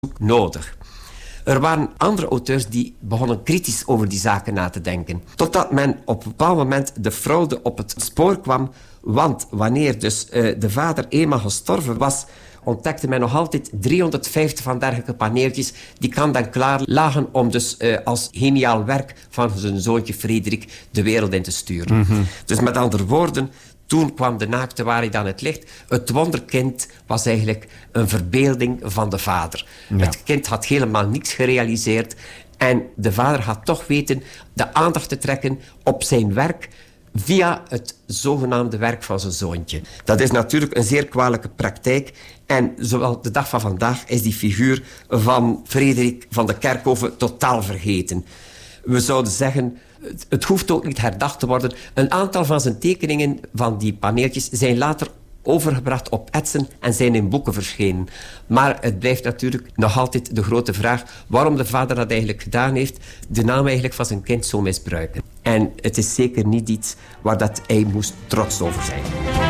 nodig. Er waren andere auteurs die begonnen kritisch over die zaken na te denken. Totdat men op een bepaald moment de fraude op het spoor kwam. Want wanneer dus de vader eenmaal gestorven was, ontdekte men nog altijd 350 van dergelijke paneeltjes die kan dan klaar lagen om dus als geniaal werk van zijn zoontje Frederik de wereld in te sturen. Mm-hmm. Dus met andere woorden, toen kwam de naakte waarheid aan het licht. Het wonderkind was eigenlijk een verbeelding van de vader. Ja. Het kind had helemaal niets gerealiseerd. En de vader had toch weten de aandacht te trekken op zijn werk via het zogenaamde werk van zijn zoontje. Dat is natuurlijk een zeer kwalijke praktijk. En zowel de dag van vandaag is die figuur van Frederik van de Kerkhoven totaal vergeten. We zouden zeggen, het hoeft ook niet herdacht te worden. Een aantal van zijn tekeningen van die paneeltjes zijn later overgebracht op etsen en zijn in boeken verschenen. Maar het blijft natuurlijk nog altijd de grote vraag waarom de vader dat eigenlijk gedaan heeft, de naam eigenlijk van zijn kind zo misbruiken. En het is zeker niet iets waar dat hij moest trots over zijn.